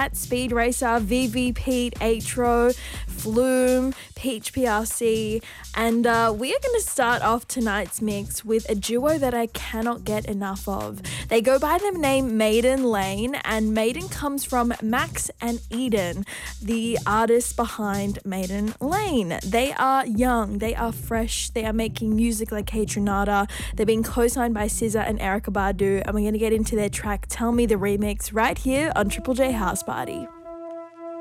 Matt, Speed Racer, VV Pete, Atro, Flume, Peach PRC, and we are going to start off tonight's mix with a duo that I cannot get enough of. They go by the name Maiden Lane, and Maiden comes from Max and Eden, the artists behind Maiden Lane. They are young, they are fresh, they are making music like Kate Renata. They're being co-signed by SZA and Erykah Badu, and we're going to get into their track Tell Me the Remix right here on Triple J House Party.